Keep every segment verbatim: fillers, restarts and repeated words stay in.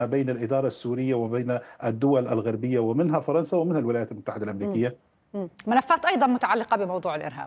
بين الإدارة السورية وبين الدول الغربية ومنها فرنسا ومنها الولايات المتحدة الأمريكية. مم. ملفات أيضا متعلقة بموضوع الإرهاب.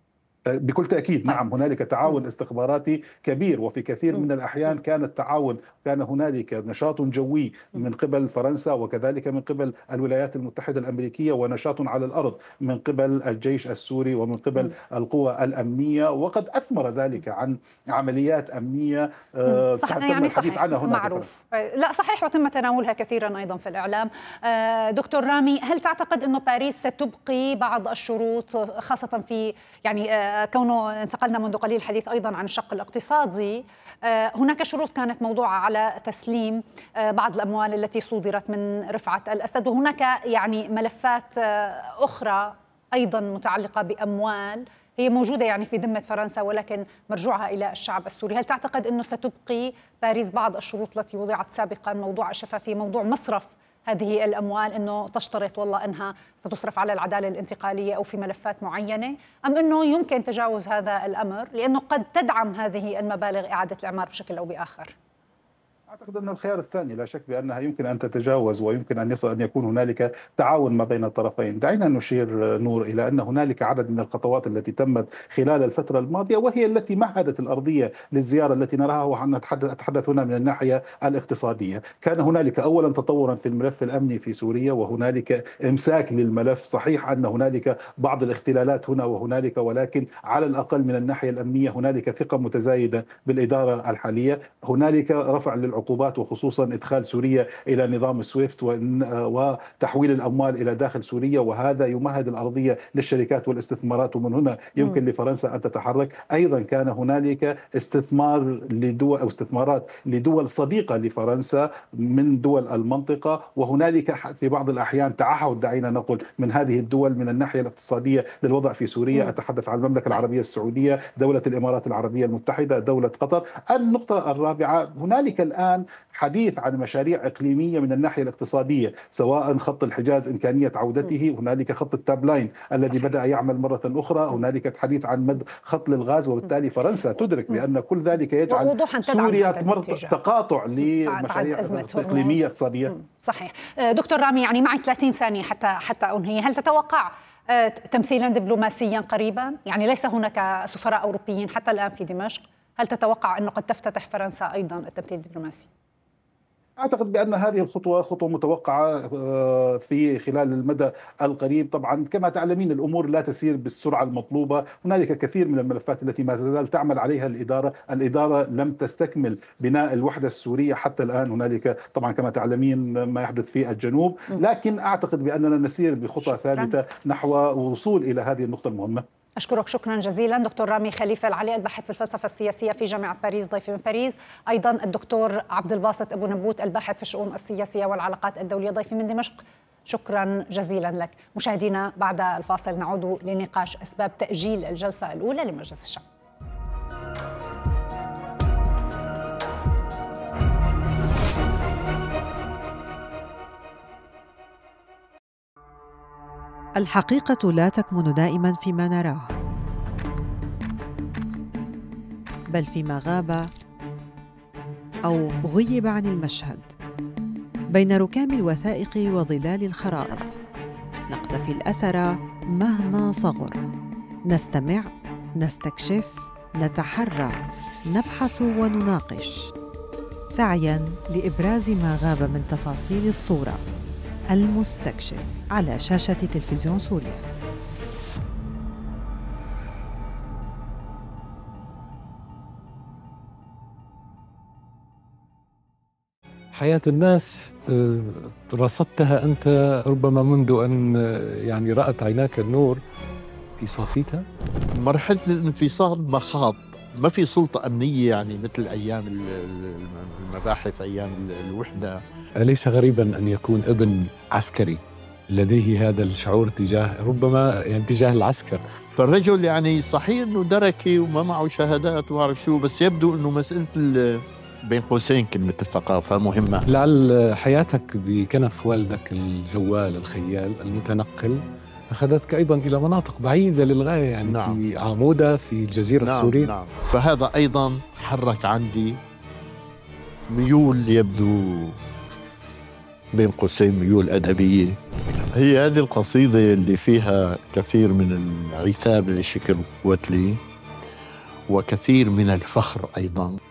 بكل تأكيد. طيب. نعم، هنالك تعاون م. استخباراتي كبير، وفي كثير م. من الأحيان كان التعاون كان هنالك نشاط جوي من قبل فرنسا وكذلك من قبل الولايات المتحدة الأمريكية، ونشاط على الأرض من قبل الجيش السوري ومن قبل م. القوى الأمنية، وقد أثمر ذلك عن عمليات أمنية آه صح، تم يعني الحديث صحيح عنها هنا. معروف. لا صحيح، وتم تناولها كثيرا أيضا في الإعلام. آه دكتور رامي، هل تعتقد أنه باريس ستبقي بعض الشروط، خاصة في يعني آه كونه انتقلنا منذ قليل الحديث أيضا عن الشق الاقتصادي؟ آه هناك شروط كانت موضوعة على تسليم آه بعض الأموال التي صودرت من رفعت الأسد، وهناك يعني ملفات آه أخرى أيضا متعلقة بأموال هي موجودة يعني في ذمة فرنسا ولكن مرجوعها إلى الشعب السوري. هل تعتقد أنه ستبقي باريس بعض الشروط التي وضعت سابقا، موضوع الشفافية، موضوع مصرف هذه الأموال، أنه تشترط والله أنها ستصرف على العدالة الانتقالية أو في ملفات معينة، أم أنه يمكن تجاوز هذا الأمر لأنه قد تدعم هذه المبالغ إعادة الإعمار بشكل أو بآخر؟ أعتقد أن الخيار الثاني لا شك بأنها يمكن أن تتجاوز، ويمكن أن يصل أن يكون هنالك تعاون ما بين الطرفين. دعينا نشير نور إلى أن هنالك عدد من الخطوات التي تمت خلال الفترة الماضية، وهي التي مهدت الأرضية للزيارة التي نراها، ونتحدث هنا من الناحية الاقتصادية. كان هنالك أولا تطورا في الملف الأمني في سوريا، وهنالك إمساك للملف. صحيح أن هنالك بعض الاختلالات هنا وهنالك، ولكن على الأقل من الناحية الأمنية هنالك ثقة متزايدة بالإدارة الحالية. هنالك رفع للعقوبات العقوبات، وخصوصا إدخال سوريا إلى نظام سويفت وتحويل الأموال إلى داخل سوريا، وهذا يمهد الأرضية للشركات والاستثمارات، ومن هنا يمكن لفرنسا أن تتحرك. أيضا كان هنالك استثمار لدول أو استثمارات لدول صديقة لفرنسا من دول المنطقة، وهنالك في بعض الأحيان تعهد دعينا نقول من هذه الدول من الناحية الاقتصادية للوضع في سوريا. أتحدث عن المملكة العربية السعودية، دولة الإمارات العربية المتحدة، دولة قطر. النقطة الرابعة، هنالك الآن حديث عن مشاريع إقليمية من الناحية الاقتصادية، سواء خط الحجاز إمكانية عودته، هنالك خط التاب لاين الذي بدأ يعمل مرة أخرى، هنالك حديث عن مد خط للغاز، وبالتالي فرنسا تدرك بأن كل ذلك يجعل سوريا تمر تقاطع لمشاريع إقليمية اقتصادية. صحيح. دكتور رامي، يعني معي ثلاثين ثانية حتى حتى أنهي. هل تتوقع تمثيلا دبلوماسيا قريبا؟ يعني ليس هناك سفراء أوروبيين حتى الآن في دمشق، هل تتوقع أنه قد تفتتح فرنسا أيضا التمثيل الدبلوماسي؟ أعتقد بأن هذه الخطوة خطوة متوقعة في خلال المدى القريب. طبعا كما تعلمين الأمور لا تسير بالسرعة المطلوبة، هنالك كثير من الملفات التي ما تزال تعمل عليها الإدارة الإدارة لم تستكمل بناء الوحدة السورية حتى الآن. هنالك طبعا كما تعلمين ما يحدث في الجنوب، لكن أعتقد بأننا نسير بخطى ثابتة نحو وصول إلى هذه النقطة المهمة. أشكرك شكرا جزيلا دكتور رامي خليفة العلي، الباحث في الفلسفة السياسية في جامعة باريس، ضيفي من باريس. أيضا الدكتور عبد الباسط أبو نبوت، الباحث في الشؤون السياسية والعلاقات الدولية، ضيفي من دمشق. شكرا جزيلا لك. مشاهدينا، بعد الفاصل نعود لنقاش أسباب تأجيل الجلسة الأولى لمجلس الشعب. الحقيقة لا تكمن دائماً فيما نراه، بل فيما غاب أو غيب عن المشهد. بين ركام الوثائق وظلال الخرائط نقتفي الأثر مهما صغر، نستمع، نستكشف، نتحرى، نبحث ونناقش، سعياً لإبراز ما غاب من تفاصيل الصورة. المستكشف على شاشة تلفزيون سوريا. حياة الناس رصدتها أنت ربما منذ أن يعني رأت عيناك النور في صافيتها. مرحلة الانفصال مخاض، ما في سلطة أمنية يعني مثل أيام المباحث، أيام الوحدة. أليس غريبا أن يكون ابن عسكري لديه هذا الشعور تجاه ربما يعني تجاه العسكر؟ فالرجل يعني صحيح أنه دركي وما معه شهادات وعرف شو، بس يبدو أنه مسألة بين قوسين كلمة الثقافة مهمة. لعل حياتك بكنف والدك الجوال الخيال المتنقل أخذتك أيضا إلى مناطق بعيدة للغاية، يعني نعم. في عمودة في الجزيرة نعم السورية. نعم. فهذا أيضا حرك عندي ميول يبدو بين قوسين ميول أدبية. هي هذه القصيدة اللي فيها كثير من العتاب لشكل قوتلي وكثير من الفخر أيضا.